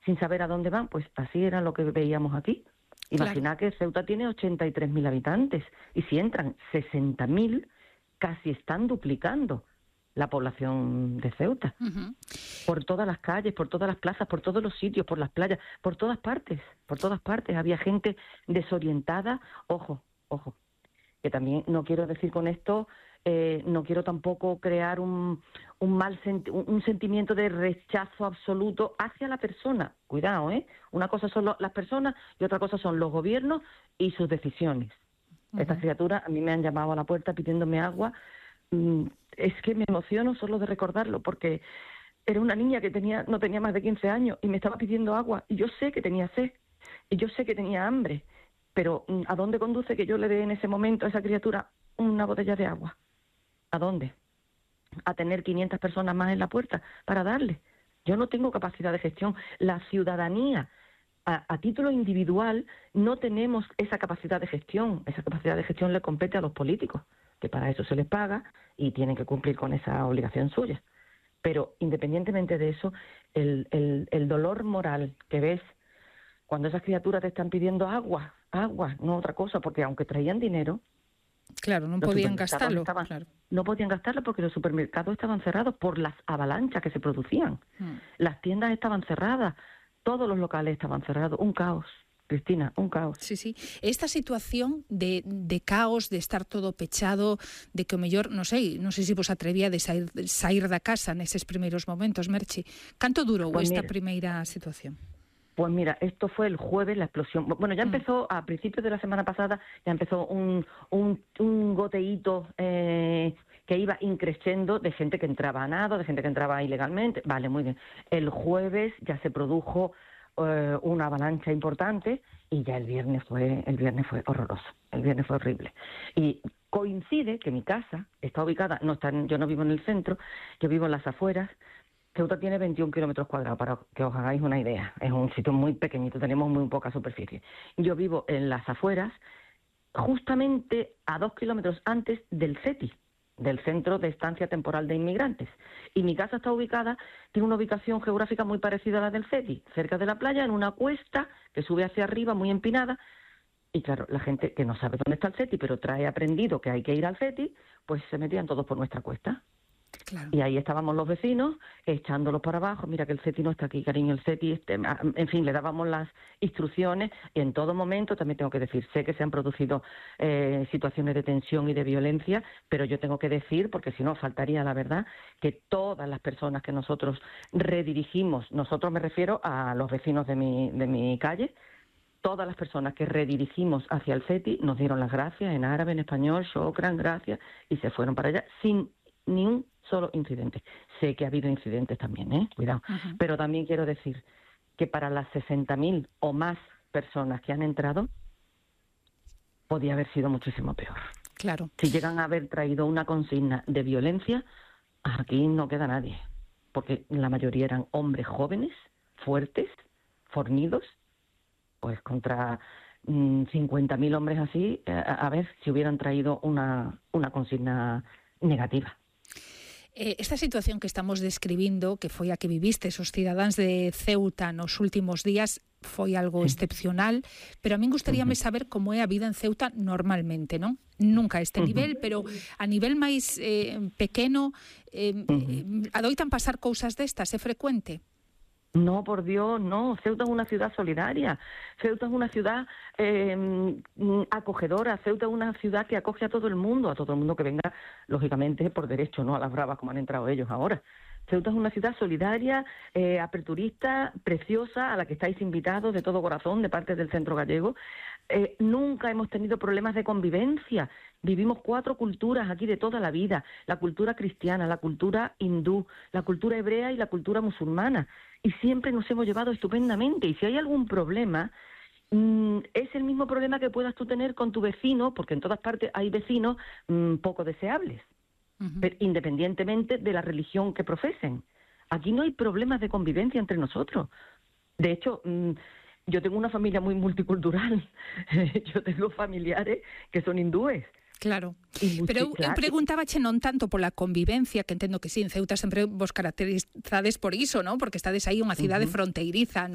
sin saber a dónde van. Pues así era lo que veíamos aquí. Imagina que Ceuta tiene 83.000 habitantes y si entran 60.000, casi están duplicando la población de Ceuta. Uh-huh. Por todas las calles, por todas las plazas, por todos los sitios, por las playas, por todas partes. Había gente desorientada. Ojo, que también no quiero decir con esto, no quiero tampoco crear un sentimiento de rechazo absoluto hacia la persona. Cuidado, Una cosa son las personas y otra cosa son los gobiernos y sus decisiones. Uh-huh. Estas criaturas a mí me han llamado a la puerta pidiéndome agua. Es que me emociono solo de recordarlo, porque era una niña que no tenía más de 15 años y me estaba pidiendo agua, y yo sé que tenía sed, y yo sé que tenía hambre, pero ¿a dónde conduce que yo le dé en ese momento a esa criatura una botella de agua? ¿A dónde? ¿A tener 500 personas más en la puerta para darle? Yo no tengo capacidad de gestión. La ciudadanía, a título individual, no tenemos esa capacidad de gestión. Esa capacidad de gestión le compete a los políticos, que para eso se les paga y tienen que cumplir con esa obligación suya. Pero independientemente de eso, el dolor moral que ves cuando esas criaturas te están pidiendo agua, no otra cosa, porque aunque traían dinero... Claro, no podían gastarlo. No podían gastarlo porque los supermercados estaban cerrados por las avalanchas que se producían. Las tiendas estaban cerradas, todos los locales estaban cerrados. Un caos, Cristina, un caos. Sí. Esta situación de caos, de estar todo pechado, de que o mellor, non sei se vos atrevía de sair da casa neses primeiros momentos, Merche. Canto durou esta primeira situación? Pues mira, esto fue el jueves, la explosión. Bueno, ya empezó a principios de la semana pasada, ya empezó un goteíto que iba increciendo de gente que entraba a nado, de gente que entraba ilegalmente. Vale, muy bien. El jueves ya se produjo una avalancha importante y ya el viernes fue horroroso. El viernes fue horrible. Y coincide que mi casa está ubicada, yo no vivo en el centro, yo vivo en las afueras. Ceuta tiene 21 kilómetros cuadrados, para que os hagáis una idea. Es un sitio muy pequeñito, tenemos muy poca superficie. Yo vivo en las afueras, justamente a 2 kilómetros antes del CETI, del Centro de Estancia Temporal de Inmigrantes. Y mi casa está ubicada, tiene una ubicación geográfica muy parecida a la del CETI, cerca de la playa, en una cuesta que sube hacia arriba, muy empinada. Y claro, la gente que no sabe dónde está el CETI, pero trae aprendido que hay que ir al CETI, pues se metían todos por nuestra cuesta. Claro. Y ahí estábamos los vecinos echándolos para abajo. Mira que el CETI no está aquí, cariño, el CETI, en fin, le dábamos las instrucciones y en todo momento, también tengo que decir, sé que se han producido situaciones de tensión y de violencia, pero yo tengo que decir, porque si no faltaría la verdad, que todas las personas que nosotros redirigimos, nosotros me refiero a los vecinos de mi calle, todas las personas que redirigimos hacia el CETI nos dieron las gracias en árabe, en español, shukran, gracias, y se fueron para allá sin ni un solo incidente. Sé que ha habido incidentes también, cuidado. Uh-huh. Pero también quiero decir que para las 60.000 o más personas que han entrado, podía haber sido muchísimo peor. Claro. Si llegan a haber traído una consigna de violencia, aquí no queda nadie, porque la mayoría eran hombres jóvenes, fuertes, fornidos, pues contra 50.000 hombres así, a ver si hubieran traído una consigna negativa. Esta situación que estamos describindo, que foi a que vivistes os cidadáns de Ceuta nos últimos días, foi algo excepcional, pero a min gustaríame saber como é a vida en Ceuta normalmente, non? Nunca a este nivel, pero a nivel máis pequeno, adoitan pasar cousas destas, é frecuente? No, por Dios, no. Ceuta es una ciudad solidaria. Ceuta es una ciudad acogedora. Ceuta es una ciudad que acoge a todo el mundo que venga, lógicamente, por derecho, no a las bravas como han entrado ellos ahora. Ceuta es una ciudad solidaria, aperturista, preciosa, a la que estáis invitados de todo corazón, de parte del Centro Gallego. Nunca hemos tenido problemas de convivencia. Vivimos 4 culturas aquí de toda la vida: la cultura cristiana, la cultura hindú, la cultura hebrea y la cultura musulmana. Y siempre nos hemos llevado estupendamente. Y si hay algún problema, es el mismo problema que puedas tú tener con tu vecino, porque en todas partes hay vecinos poco deseables, pero independientemente de la religión que profesen. Aquí no hay problemas de convivencia entre nosotros. De hecho, yo tengo una familia muy multicultural. Yo tengo familiares que son hindúes. Claro, pero eu preguntábache non tanto pola convivencia, que entendo que sí, en Ceuta sempre vos caracterizades por iso, ¿no? Porque estades aí unha cidade fronteiriza,